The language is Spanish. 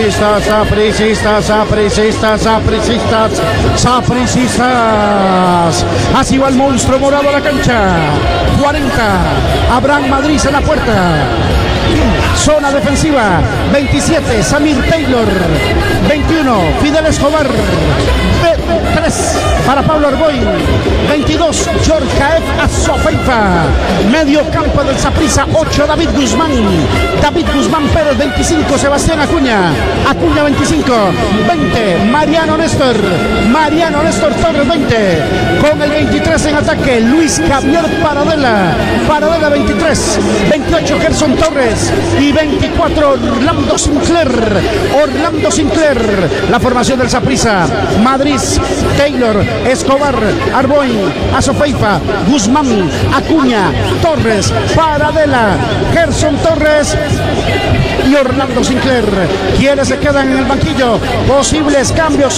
sapricistas, sapricistas, sapricistas, sapricistas, sapricistas. Así va el monstruo morado a la cancha. 40. Abraham Madrid en la puerta. Zona defensiva. 27. Samir Taylor. 21. Fidel Escobar. 3 para Pablo Arboy. 22. Yorkaev Azofeifa. Medio campo del Saprissa. 8. David Guzmán. David Guzmán Pérez. 25. Sebastián Acuña. Acuña 25. 20. Mariano Néstor. Mariano Néstor Torres 20. Con el 23 en ataque. Luis Javier Paradela. Paradela 23. 28. Gerson Torres. Y 24. Orlando Sinclair. Orlando Sinclair. La formación del Saprissa. Madrid, Taylor, Escobar, Arboy, Azofeifa, Guzmán, Acuña, Torres, Paradela, Gerson Torres y Orlando Sinclair. ¿Quiénes se quedan en el banquillo? Posibles cambios.